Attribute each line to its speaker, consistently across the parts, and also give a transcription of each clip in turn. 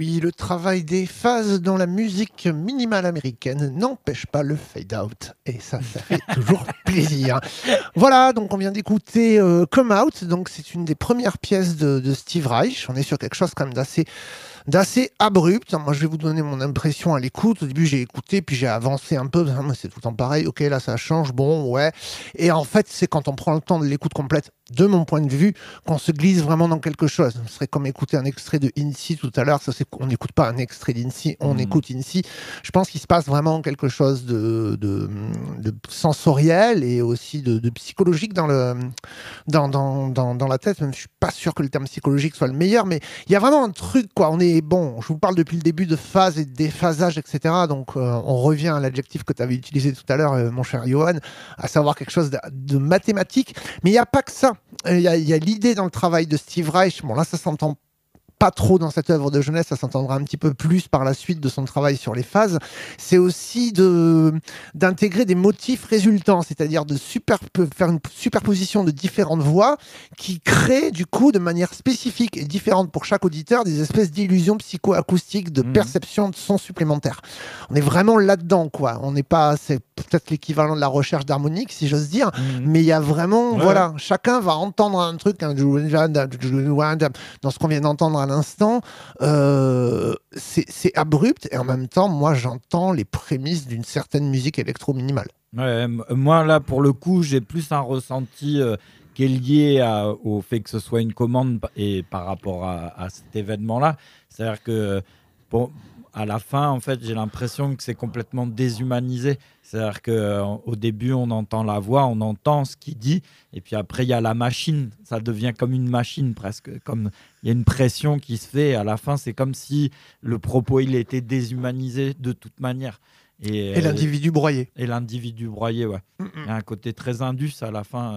Speaker 1: oui, le travail des phases dans la musique minimale américaine n'empêche pas le fade-out. Et ça fait toujours plaisir. Voilà, donc on vient d'écouter Come Out. Donc c'est une des premières pièces de Steve Reich. On est sur quelque chose quand même d'assez abrupt. Moi, je vais vous donner mon impression à l'écoute. Au début, j'ai écouté, puis j'ai avancé un peu. C'est tout le temps pareil. Ok, là, ça change. Bon, ouais. Et en fait, c'est quand on prend le temps de l'écoute complète, de mon point de vue, qu'on se glisse vraiment dans quelque chose. Ce serait comme écouter un extrait de INSEE tout à l'heure. Ça, on n'écoute pas un extrait d'INSEE, on écoute INSEE. Je pense qu'il se passe vraiment quelque chose de sensoriel et aussi de psychologique dans la tête. Même, je suis pas sûr que le terme psychologique soit le meilleur, mais il y a vraiment un truc, quoi. Je vous parle depuis le début de phase et de déphasage, etc. Donc, on revient à l'adjectif que tu avais utilisé tout à l'heure, mon cher Johan, à savoir quelque chose de mathématique. Mais il n'y a pas que ça. Il y a l'idée dans le travail de Steve Reich. Bon, là, ça s'entend pas trop dans cette œuvre de jeunesse, ça s'entendra un petit peu plus par la suite de son travail sur les phases. C'est aussi d'intégrer des motifs résultants, c'est-à-dire faire une superposition de différentes voix qui créent du coup de manière spécifique et différente pour chaque auditeur des espèces d'illusions psychoacoustiques de perception de son supplémentaire. On est vraiment là-dedans, quoi. On n'est pas, c'est peut-être l'équivalent de la recherche d'harmonique, si j'ose dire, mais il y a vraiment, voilà, chacun va entendre un truc, dans ce qu'on vient d'entendre à l'instant, c'est abrupt et en même temps, moi, j'entends les prémices d'une certaine musique électro-minimale.
Speaker 2: Ouais, moi, là, pour le coup, j'ai plus un ressenti qui est lié au fait que ce soit une commande et par rapport à cet événement-là. C'est-à-dire que, à la fin, en fait, j'ai l'impression que c'est complètement déshumanisé. C'est-à-dire qu'au début, on entend la voix, on entend ce qu'il dit, et puis après, il y a la machine. Ça devient comme une machine, presque. Comme il y a une pression qui se fait. À la fin, c'est comme si le propos, il était déshumanisé de toute manière.
Speaker 1: Et l'individu broyé.
Speaker 2: Et l'individu broyé, ouais. Il y a un côté très indus à la fin,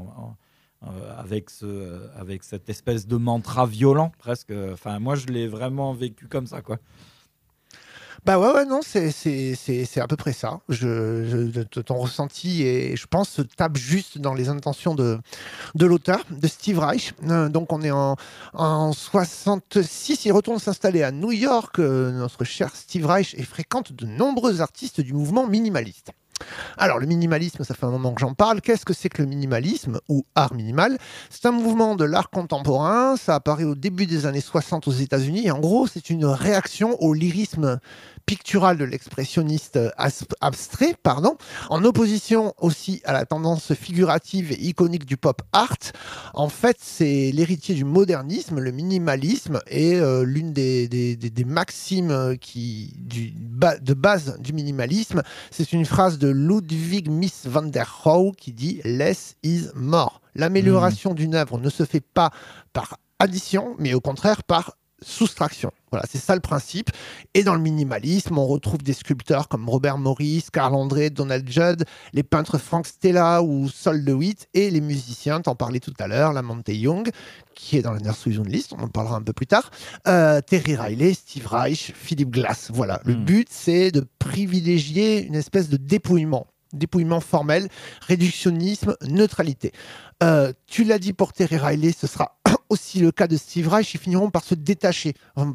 Speaker 2: avec cette espèce de mantra violent, presque. Enfin, moi, je l'ai vraiment vécu comme ça, quoi.
Speaker 1: Bah ouais, non, c'est à peu près ça. Ton ressenti, et je pense, se tape juste dans les intentions de l'auteur, de Steve Reich. Donc on est en 66, il retourne s'installer à New York, notre cher Steve Reich, et fréquente de nombreux artistes du mouvement minimaliste. Alors, le minimalisme, ça fait un moment que j'en parle. Qu'est-ce que c'est que le minimalisme ou art minimal ? C'est un mouvement de l'art contemporain. Ça apparaît au début des années 60 aux États-Unis. Et en gros, c'est une réaction au lyrisme pictural de l'expressionniste abstrait, en opposition aussi à la tendance figurative et iconique du pop art. En fait, c'est l'héritier du modernisme, le minimalisme, et l'une des maximes de base du minimalisme. C'est une phrase de Ludwig Mies van der Rohe qui dit « Less is more ». L'amélioration d'une œuvre ne se fait pas par addition, mais au contraire par soustraction. Voilà, c'est ça le principe. Et dans le minimalisme, on retrouve des sculpteurs comme Robert Morris, Carl André, Donald Judd, les peintres Frank Stella ou Sol DeWitt, et les musiciens, t'en parlais tout à l'heure, Lamonte Young, qui est dans la Nursery List, on en parlera un peu plus tard, Terry Riley, Steve Reich, Philip Glass. Voilà, le but, c'est de privilégier une espèce de dépouillement formel, réductionnisme, neutralité. Tu l'as dit pour Terry Riley, ce sera aussi le cas de Steve Reich. Ils finiront par se détacher,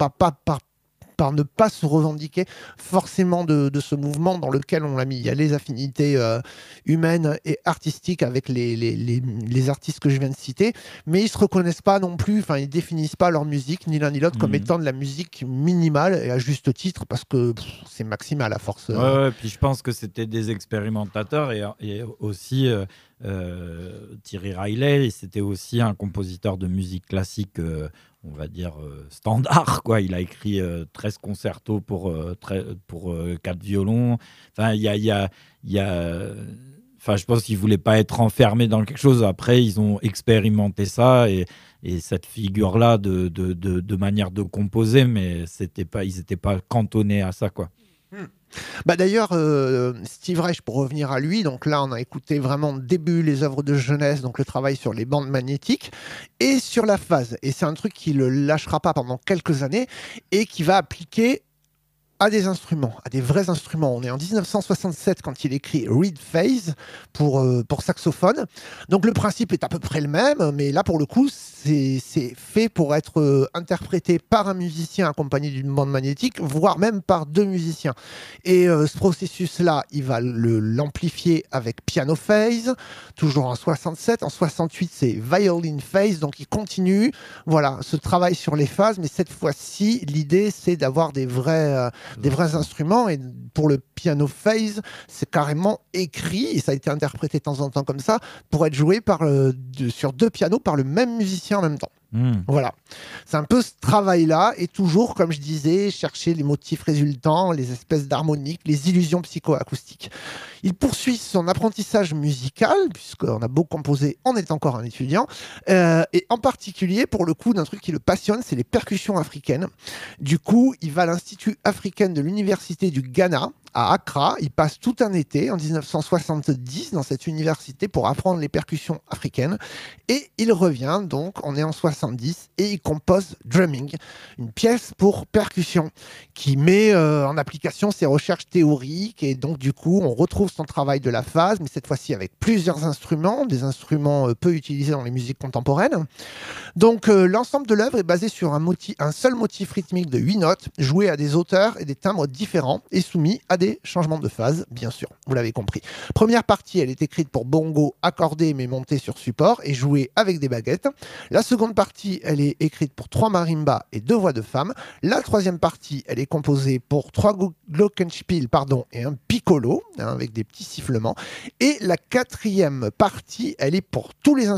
Speaker 1: par ne pas se revendiquer forcément de ce mouvement dans lequel on l'a mis. Il y a les affinités humaines et artistiques avec les artistes que je viens de citer, mais ils ne se reconnaissent pas non plus, ils ne définissent pas leur musique, ni l'un ni l'autre, comme étant de la musique minimale, et à juste titre, parce que c'est maximal à force.
Speaker 2: Ouais, puis je pense que c'était des expérimentateurs, et aussi Terry Riley, c'était aussi un compositeur de musique classique, on va dire standard, quoi. Il a écrit 13 concertos pour 4 violons. Enfin, je pense qu'ils ne voulaient pas être enfermés dans quelque chose. Après, ils ont expérimenté ça, et cette figure-là de manière de composer, mais ils n'étaient pas cantonnés à ça, quoi.
Speaker 1: D'ailleurs, Steve Reich, pour revenir à lui, donc là on a écouté vraiment début les œuvres de jeunesse, donc le travail sur les bandes magnétiques et sur la phase. Et c'est un truc qui ne le lâchera pas pendant quelques années et qui va appliquer à des instruments, à des vrais instruments. On est en 1967 quand il écrit Reed Phase pour saxophone. Donc le principe est à peu près le même, mais là pour le coup c'est fait pour être interprété par un musicien accompagné d'une bande magnétique, voire même par deux musiciens. Et ce processus-là, il va l'amplifier avec Piano Phase, toujours en 67. En 68, c'est Violin Phase, donc il continue. Voilà, ce travail sur les phases, mais cette fois-ci, l'idée c'est d'avoir des vrais instruments. Et pour le Piano Phase, c'est carrément écrit, et ça a été interprété de temps en temps comme ça, pour être joué sur deux pianos par le même musicien en même temps. Voilà, c'est un peu ce travail-là, et toujours, comme je disais, chercher les motifs résultants, les espèces d'harmoniques, les illusions psychoacoustiques. Il poursuit son apprentissage musical, puisqu'on a beaucoup composé en étant encore un étudiant, et en particulier, pour le coup, d'un truc qui le passionne, c'est les percussions africaines. Du coup, il va à l'Institut africain de l'Université du Ghana, à Accra. Il passe tout un été, en 1970, dans cette université pour apprendre les percussions africaines. Et il revient, donc, on est en 70, et il compose Drumming, une pièce pour percussion, qui met en application ses recherches théoriques. Et donc, du coup, on retrouve son travail de la phase, mais cette fois-ci avec plusieurs instruments, des instruments peu utilisés dans les musiques contemporaines. Donc, l'ensemble de l'œuvre est basé sur un seul motif rythmique de 8 notes, joué à des hauteurs et des timbres différents, et soumis à des changements de phase, bien sûr, vous l'avez compris. Première partie, elle est écrite pour bongo accordé mais montée sur support et jouée avec des baguettes. La seconde partie, elle est écrite pour 3 marimbas et 2 voix de femme. La troisième partie, elle est composée pour 3 glockenspiel et un piccolo, avec des petits sifflements. Et la quatrième partie, elle est pour tous les instruments